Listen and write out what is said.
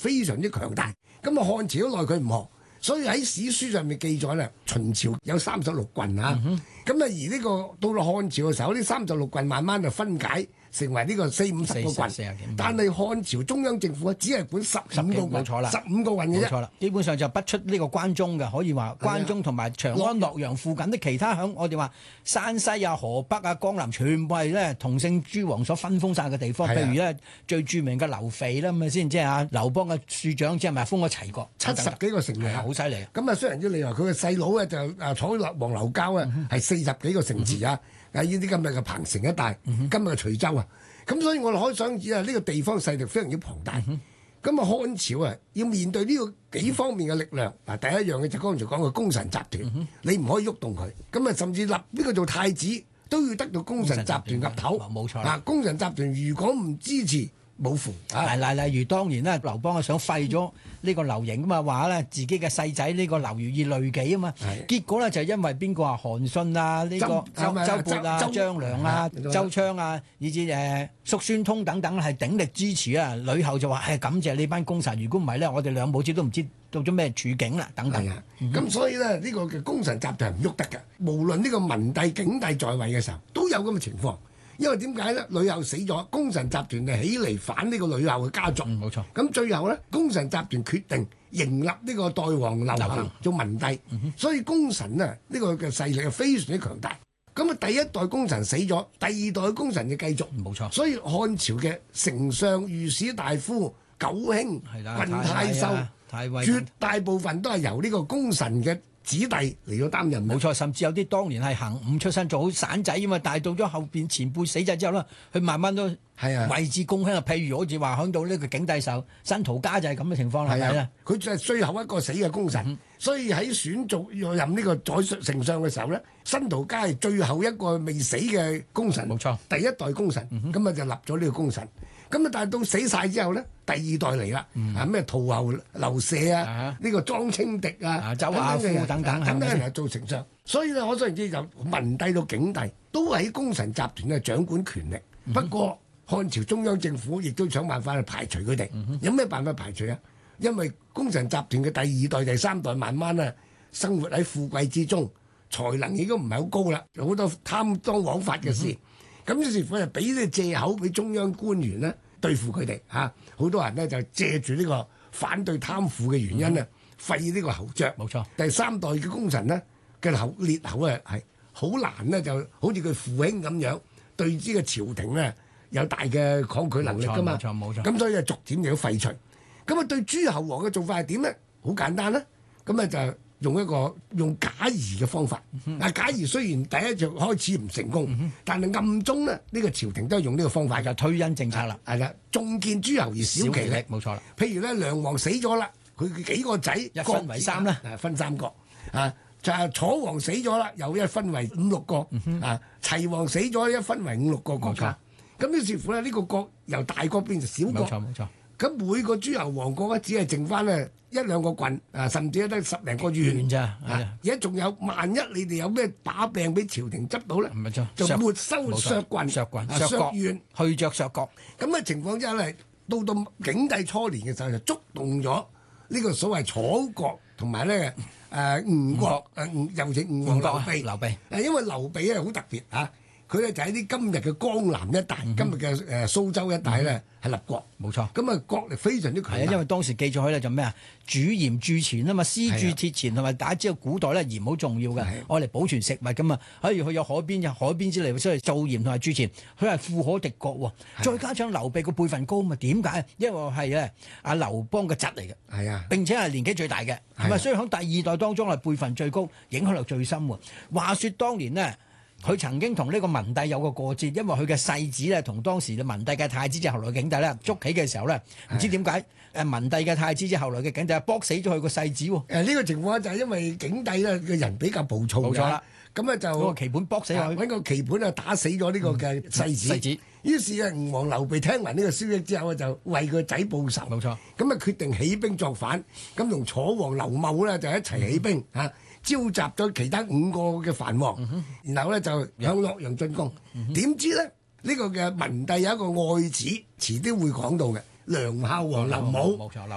非常之強大。咁啊漢朝都奈佢唔何，所以喺史書上面記載咧，秦朝有36郡啊。咁啊而呢個到到漢朝嘅時候，呢36郡慢慢就分解。成為呢個40-50個郡，但係漢朝中央政府咧只係管15個郡， 冇錯啦 ，15個郡嘅啫。 冇錯啦，基本上就不出呢個關中嘅，可以話關中同埋長安、洛陽附近的其他響我哋話山西啊、河北啊、江南，全部係咧同姓諸王所分封晒嘅地方。譬如咧最著名嘅劉肥啦，咁啊先即係啊劉邦嘅庶長，即係咪封咗齊國 70幾個城邑， 好犀利。咁啊雖然之你話佢嘅細佬咧就楚王劉交啊，係40幾個城池啊。呢啲今日嘅彭城一帶，今日嘅徐州啊，咁所以我哋可以想知啊，呢個地方勢力非常之龐大。咁啊漢朝啊，要面對呢個幾方面嘅力量，嗱第一樣嘅就剛才講嘅功臣集團，你唔可以喐動佢。咁啊甚至立呢個做太子都要得到功臣集團岌頭。 冇錯。 嗱功臣集團如果唔支持，冇符。 例如當年咧，劉邦啊想廢咗呢個劉盈啊嘛，話咧自己嘅細仔呢個劉豫以累己啊嘛，結果咧就因為邊個啊韓信啊呢個周勃啊張良啊周昌啊，以至叔孫通等等係鼎力支持啊，呂后就話感謝呢班功臣，如果唔係咧，我哋兩母子都唔知到咗咩處境啦等等。 咁所以咧呢個嘅功臣集團唔喐得嘅，無論呢個文帝景帝在位嘅時候都有咁嘅情況。因為點解咧？呂后死咗，功臣集團就起嚟反呢個呂后嘅家族。冇錯。咁最後咧，功臣集團決定迎立呢個代王劉恒做文帝。所以功臣啊，呢個嘅勢力係非常之強大。咁啊，第一代功臣死咗，第二代功臣就繼續。冇錯。所以漢朝嘅丞相、御史大夫、九卿、郡太守，絕大部分都係由呢個功臣嘅子弟嚟到擔任。 冇錯，甚至有啲當年係行伍出身做好散仔啊嘛，但係到咗後邊前輩死咗之後咧，佢慢慢都位置功輕啊。譬如好似話響到呢個景帝壽、新陶家就係咁嘅情況啦。係啊， 佢就係最後一個死嘅功臣，所以喺選做任呢個丞相嘅時候咧，新陶家係最後一個未死嘅功臣。冇錯，第一代功臣，咁啊就立咗呢個功臣。咁啊，但係到死晒之後咧，第二代嚟啦，咩陶侯、劉畲啊，呢個莊清敵啊，周亞夫等等，咁咧嚟做丞相。所以咧，可想而知，由文帝到景帝都喺功臣集團嘅掌管權力。不過漢朝中央政府亦都想辦法去排除佢哋。有咩辦法排除啊？因為功臣集團嘅第二代、第三代慢慢啊生活喺富貴之中，才能已經唔係好高啦，有好多貪贓枉法嘅事。咁於是乎就俾啲藉口俾中央官員咧對付佢哋嚇，好多人咧就借住呢個反對貪腐嘅原因咧廢呢個侯爵。冇錯，第三代嘅功臣咧嘅列侯啊係好難咧，就好似佢父兄咁樣對呢個朝廷咧有大嘅抗拒能力噶嘛。冇錯冇錯。咁所以就逐漸就要廢除。咁啊對諸侯王嘅做法係點咧？好簡單啦。咁啊就用假儀嘅方法。假儀雖然第一就開始唔成功，但係暗中咧呢個朝廷都係用呢個方法嘅推恩政策啦。 係啦，重見諸侯而少其力。冇錯啦。譬如咧梁王死咗啦，佢幾個仔一分為三啦， 分三國啊。就係楚王死咗啦，又一分為5、6個啊。齊王死咗，一分為5、6個國家。咁於是乎咧，呢個國由大國變成小國。冇錯。咁每個諸侯王國咧，只係剩翻咧1、2個郡啊，甚至得10零個縣咋。而家仲有，萬一你哋有咩把柄俾朝廷執到咧，就沒收削郡、削縣、 去爵削國。 咁嘅情況之下咧，到景帝初年嘅時候就觸動咗呢個所謂楚國同埋咧吳國尤其吳王劉備。因為劉備咧好特別啊。佢咧就喺啲今日嘅江南一帶，今日嘅蘇州一帶咧係立國，冇錯。咁啊國力非常之強大。 因為當時記載咧就咩啊？煮鹽鑄錢啊嘛，私鑄鐵錢，同埋大家知道古代咧鹽好重要嘅，愛嚟保存食物噶嘛。譬如佢有海邊之嚟，所以做鹽同埋鑄錢，佢係富可敵國喎。再加上劉備個輩分高嘛，點解？因為係咧阿劉邦嘅侄嚟嘅，係啊，並且係年紀最大嘅，係咪？所以喺第二代當中係輩分最高，影響力最深喎。話說當年呢。佢曾經同呢個文帝有個過節，因為佢嘅世子咧同當時嘅文帝嘅太子，即係後來嘅景帝咧捉起嘅時候咧，唔知點解文帝嘅太子即係後來嘅景帝搏死咗佢個世子喎。 呢個情況就係因為景帝咧嘅人比較暴躁，冇錯啦。咁咧就嗰個棋盤搏死佢， 揾個棋盤啊打死咗呢個嘅世子。於是啊，吳王劉備聽聞呢個消息之後就為個仔報仇。冇錯。咁啊決定起兵作反，咁同楚王劉茂咧就一齊起兵嚇。召集咗其他5個嘅藩王，然後咧就向洛陽進攻。點知咧呢個嘅文帝有一個愛子，遲啲會講到嘅梁孝王劉武。